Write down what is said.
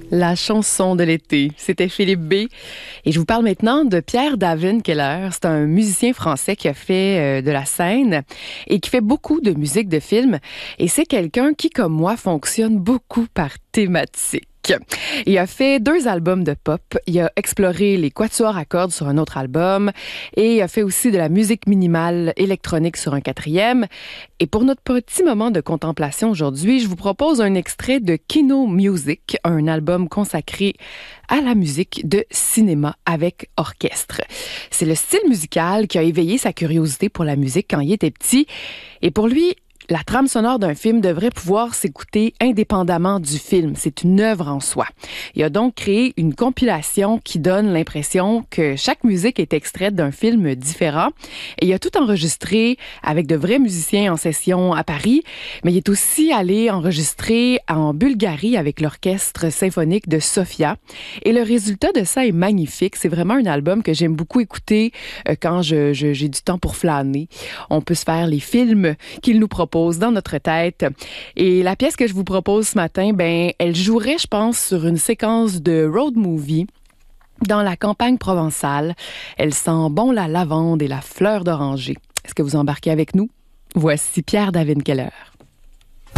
La chanson de l'été, c'était Philippe B. Et je vous parle maintenant de Pierre David Keller. C'est un musicien français qui a fait de la scène et qui fait beaucoup de musique de film. Et c'est quelqu'un qui, comme moi, fonctionne beaucoup par thématique. Il a fait 2 albums de pop. Il a exploré les quatuors à cordes sur un autre album et il a fait aussi de la musique minimale électronique sur un 4e. Et pour notre petit moment de contemplation aujourd'hui, je vous propose un extrait de Kino Music, un album consacré à la musique de cinéma avec orchestre. C'est le style musical qui a éveillé sa curiosité pour la musique quand il était petit. Et pour lui, la trame sonore d'un film devrait pouvoir s'écouter indépendamment du film. C'est une œuvre en soi. Il a donc créé une compilation qui donne l'impression que chaque musique est extraite d'un film différent. Et il a tout enregistré avec de vrais musiciens en session à Paris, mais il est aussi allé enregistrer en Bulgarie avec l'orchestre symphonique de Sofia. Et le résultat de ça est magnifique. C'est vraiment un album que j'aime beaucoup écouter quand j'ai du temps pour flâner. On peut se faire les films qu'il nous propose dans notre tête. Et la pièce que je vous propose ce matin, elle jouerait, je pense, sur une séquence de road movie dans la campagne provençale. Elle sent bon la lavande et la fleur d'oranger. Est-ce que vous embarquez avec nous? Voici Pierre David Keller.